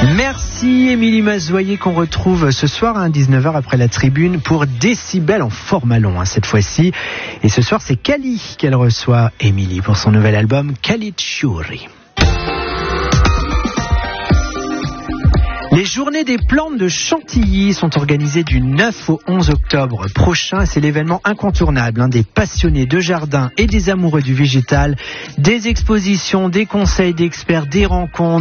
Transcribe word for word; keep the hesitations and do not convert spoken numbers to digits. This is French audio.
Merci Émilie Mazoyer qu'on retrouve ce soir à dix-neuf heures après la tribune pour Décibel en format long hein, cette fois-ci. Et ce soir c'est Kali qu'elle reçoit, Émilie, pour son nouvel album Kali Tchouri. Les journées des plantes de Chantilly sont organisées du neuf au onze octobre prochain. C'est l'événement incontournable hein, des passionnés de jardin et des amoureux du végétal. Des expositions, des conseils d'experts, des rencontres.